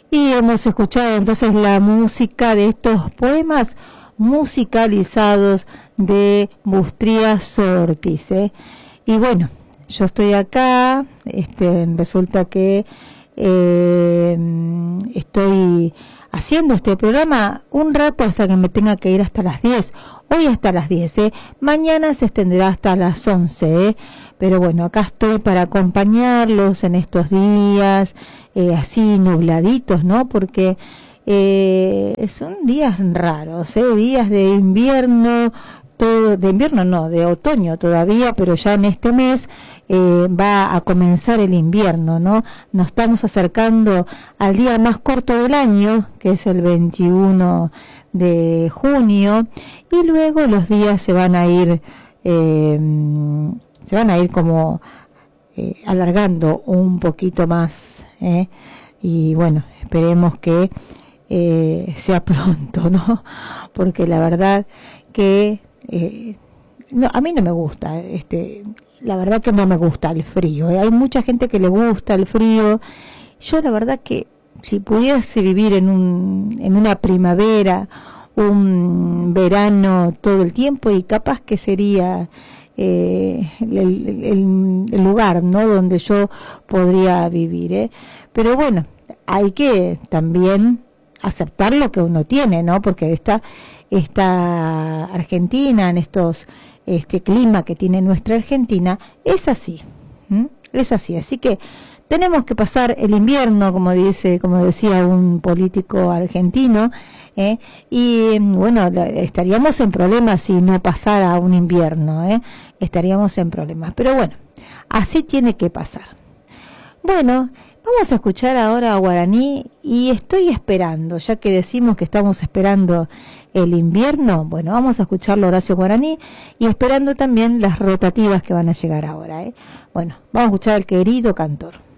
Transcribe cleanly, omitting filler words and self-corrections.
Y hemos escuchado entonces la música de estos poemas musicalizados de Bustrías Ortiz, ¿eh? Y bueno, yo estoy acá, resulta que estoy haciendo este programa un rato hasta que me tenga que ir hasta las 10. Hoy hasta las 10, mañana se extenderá hasta las 11, pero bueno, acá estoy para acompañarlos en estos días, así nubladitos, ¿no? Porque son días raros, días de invierno, todo, de invierno no, de otoño todavía, pero ya en este mes va a comenzar el invierno, ¿no? Nos estamos acercando al día más corto del año, que es el 21 de junio, y luego los días se van a ir como alargando un poquito más, y bueno, esperemos que sea pronto, ¿no? Porque la verdad que no, a mí no me gusta, la verdad que no me gusta el frío, hay mucha gente que le gusta el frío. Yo la verdad que si pudiese vivir en una primavera, un verano todo el tiempo, y capaz que sería el lugar, ¿no?, donde yo podría vivir, pero bueno, hay que también aceptar lo que uno tiene, ¿no? Porque esta Argentina, en estos clima que tiene nuestra Argentina, es así, es así. Así que tenemos que pasar el invierno, como decía un político argentino, y bueno, estaríamos en problemas si no pasara un invierno, estaríamos en problemas. Pero bueno, así tiene que pasar. Bueno, vamos a escuchar ahora a Guaraní, y estoy esperando, ya que decimos que estamos esperando el invierno, bueno, vamos a escucharlo Horacio Guaraní, y esperando también las rotativas que van a llegar ahora, Bueno, vamos a escuchar al querido cantor.